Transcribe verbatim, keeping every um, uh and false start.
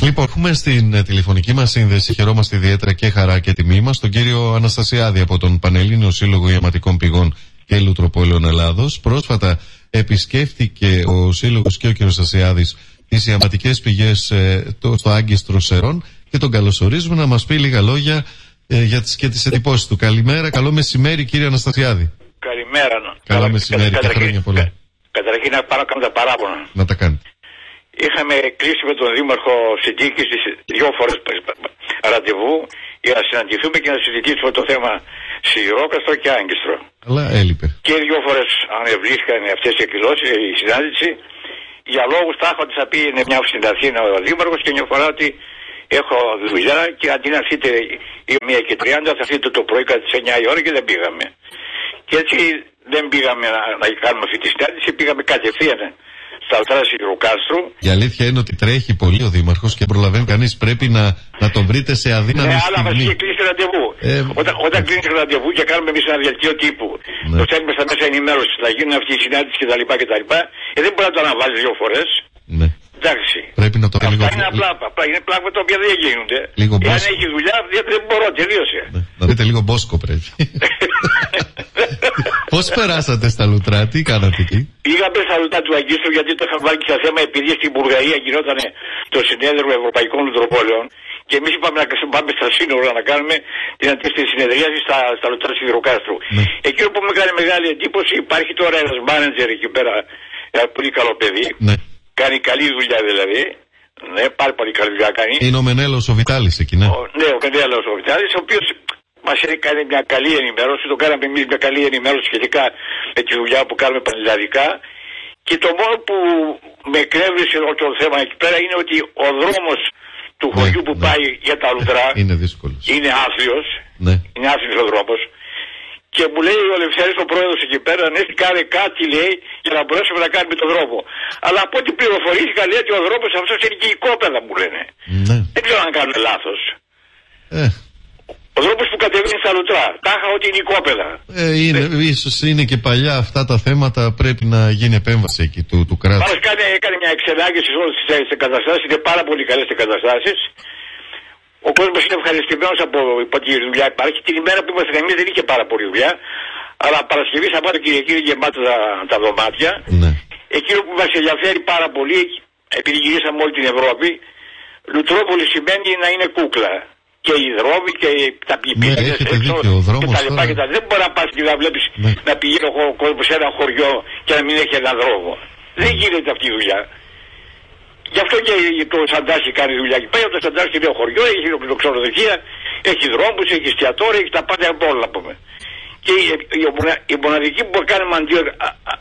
Λοιπόν, έχουμε στην ε, τηλεφωνική μας σύνδεση, χαιρόμαστε ιδιαίτερα και χαρά και τιμή μας, τον κύριο Αναστασιάδη από τον Πανελλήνιο Σύλλογο Ιαματικών Πηγών και Λουτροπόλεων Ελλάδος. Πρόσφατα επισκέφθηκε ο Σύλλογος και ο κύριος Αναστασιάδης τις ιαματικές πηγές ε, το, στο Άγκιστρο Σερών και τον καλωσορίζουμε να μας πει λίγα λόγια ε, για τις, και τις εντυπώσεις του. Καλημέρα, καλό μεσημέρι κύριε Αναστασιάδη. Καλημέρα. Καλά μεσημέρι και χρόνια πολλά. Καταρχήν να πάρω κάνω τα παράπονα. Να τα κάνετε. Είχαμε κλείσει με τον Δήμαρχο Συντίκης δύο φορές ραντεβού για να συναντηθούμε και να συζητήσουμε το θέμα Σιδηρόκαστρο και Άγκιστρο. Αλλά έλειπε. Και δύο φορές ανεβλήθηκαν αυτές οι εκδηλώσεις, η συνάντηση. Για λόγους τάχα ότι θα πει είναι μια στην Αθήνα ο Δήμαρχος και μια φορά ότι έχω δουλειά και αντί να έρθετε η μία και τριάντα θα έρθετε το πρωί κατά τις εννιά η ώρα και δεν πήγαμε. Και έτσι δεν πήγαμε να, να κάνουμε αυτή τη συνάντηση, πήγαμε κατευθείαν στα αλτάρια Σιδηροκάστρου. Η αλήθεια είναι ότι τρέχει πολύ ο Δήμαρχος και προλαβαίνει κανείς. Πρέπει να, να τον βρείτε σε αδύναμη ναι, στιγμή. Ναι, αλλά μας είχε κλείσει ραντεβού. Ε, όταν όταν ναι. κλείνει ραντεβού και κάνουμε εμείς ένα δελτίο τύπου, ναι. το στέλνουμε στα μέσα ενημέρωση, θα γίνουν αυτή η συνάντηση κτλ. κτλ. Ε, δεν μπορεί να το αναβάλει δύο φορές. Ναι. Εντάξει. Πρέπει να το Αυτά λίγο... είναι απλά, απλά. Είναι πράγματα τα οποία δεν γίνονται. Λίγο Εάν μπόσκο. Έχει δουλειά, δεν μπορώ, τελείωσε. Ναι. Να δείτε λίγο μπόσκο πρέπει. Πώς περάσατε στα Λουτρά, τι κάνατε εκεί? Πήγαμε στα Λουτρά του Αγκίστρου γιατί το είχαμε βάλει και σαν θέμα επειδή στην Βουλγαρία γινόταν το συνέδριο Ευρωπαϊκών Λουτροπόλεων και εμείς είπαμε να πάμε στα σύνορα να κάνουμε την αντίστοιχη συνεδρίαση στα, στα Λουτρά Σιδηροκάστρου. Ναι. Εκείνο που με κάνει μεγάλη εντύπωση, υπάρχει τώρα ένας μάνατζερ εκεί πέρα, ένα πολύ καλό παιδί, ναι. κάνει καλή δουλειά δηλαδή. Ναι, πάρα πολύ καλή δουλειά κάνει. Είναι ο Μενέλος ο Βιτάλης εκεί, ναι. Ο, ναι, ο Μενέλος ο Βιτάλης, ο οποίος μας έχει κάνει μια καλή ενημέρωση, το κάναμε εμείς μια καλή ενημέρωση σχετικά με τη δουλειά που κάνουμε πανελλαδικά. Και το μόνο που με εκνεύρισε όλο το θέμα εκεί πέρα είναι ότι ο δρόμος του ναι, χωριού που ναι. πάει για τα Λουτρά είναι δύσκολος. Είναι άθλιος, ναι. είναι άθλιος ο δρόμος. Και μου λέει ο Ελευθέρης ο πρόεδρος εκεί πέρα, ναι, κάνε κάτι λέει για να μπορέσουμε να κάνουμε τον δρόμο. Αλλά από ό,τι πληροφορήθηκα λέει ότι ο δρόμος αυτός είναι και η κόπεδα μου λένε. Ναι. Δεν ξέρω αν κάνουμε λάθος. Ε. Ο δρόμος που κατεβαίνει στα Λουτρά, τάχα ότι είναι η κόπεδα. Ε, είναι, ναι. Ίσως είναι και παλιά αυτά τα θέματα, πρέπει να γίνει επέμβαση εκεί του, του κράτους. Πάντως έκανε μια εξελάγηση σε όλες τις εγκαταστάσεις, είναι πάρα πολύ καλές εγκαταστάσεις. Ο κόσμος είναι ευχαριστημένος από ό,τι δουλειά υπάρχει. Την ημέρα που ήμασταν εμείς δεν είχε πάρα πολύ δουλειά. Αλλά Παρασκευή, Σαββάτο, Κυριακή γεμάτα τα, τα δωμάτια. Ναι. Εκείνο που μας ενδιαφέρει πάρα πολύ, επειδή γυρίσαμε όλη την Ευρώπη, Λουτρόπολη σημαίνει να είναι κούκλα. Και οι δρόμοι και τα πιπίνες ναι, έξω δίκιο, και τα λοιπά και τα. Δεν μπορεί να πας και να βλέπεις ναι. να πηγαίνει ο κόσμος σε ένα χωριό και να μην έχει έναν δρόμο. Ναι. Δεν γίνεται αυτή η δουλειά. Γι' αυτό και το Σαντάρχη κάνει δουλειά εκεί πέρα. Το Σαντάρχη είναι χωριό, έχει ξενοδοχεία, έχει δρόμους, έχει εστιατόρια, έχει τα πάντα από όλα να πούμε. Και η, η, η μοναδική που κάνουμε αντί,